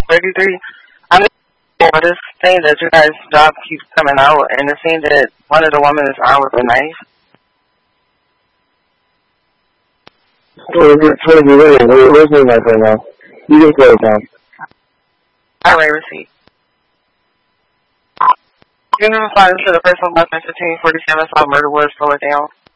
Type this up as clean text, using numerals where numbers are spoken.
33. I'm just this thing that you guys' job keeps coming out, and it seems that one of the women is armed with a knife. Where's the knife right now? You just wrote it down. Alright, receipt. You can find to the person left in 1547 South Murder Woods, slow it down.